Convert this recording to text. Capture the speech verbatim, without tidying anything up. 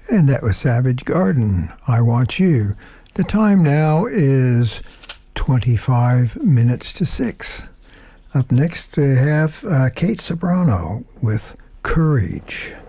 And that was Savage Garden, I Want You. The time now is twenty-five minutes to six. Up next we have uh, Kate Ceberano with Courage.